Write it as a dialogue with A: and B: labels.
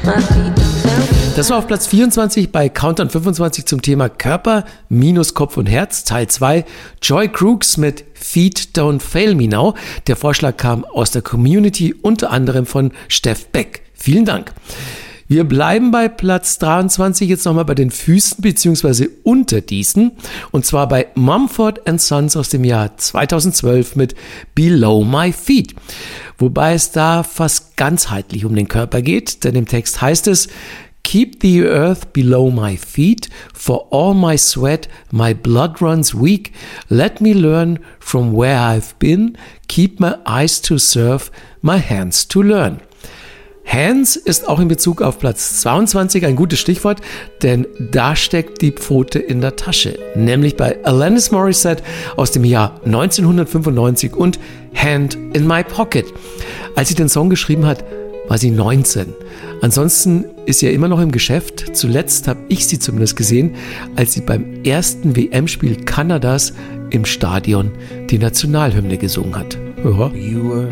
A: Das war auf Platz 24 bei Countdown 25 zum Thema Körper minus Kopf und Herz, Teil 2. Joy Crooks mit Feet Don't Fail Me Now. Der Vorschlag kam aus der Community, unter anderem von Steff Beck. Vielen Dank. Wir bleiben bei Platz 23 jetzt nochmal bei den Füßen bzw. unter diesen. Und zwar bei Mumford & Sons aus dem Jahr 2012 mit Below My Feet. Wobei es da fast ganzheitlich um den Körper geht, denn im Text heißt es: Keep the earth below my feet, for all my sweat, my blood runs weak. Let me learn from where I've been, keep my eyes to serve, my hands to learn. Hands ist auch in Bezug auf Platz 22 ein gutes Stichwort, denn da steckt die Pfote in der Tasche, nämlich bei Alanis Morissette aus dem Jahr 1995 und Hand in My Pocket. Als sie den Song geschrieben hat, war sie 19. Ansonsten ist sie ja immer noch im Geschäft. Zuletzt habe ich sie zumindest gesehen, als sie beim ersten WM-Spiel Kanadas im Stadion die Nationalhymne gesungen hat. Ja.
B: You were